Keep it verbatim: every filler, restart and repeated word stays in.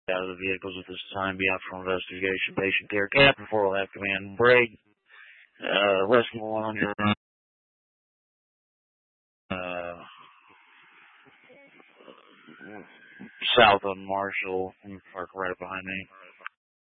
out of the vehicles at this time. Be out for investigation. Patient care. Captain four will have command break. Uh, rescue one hundred. Uh, south on Marshall. Park right behind me.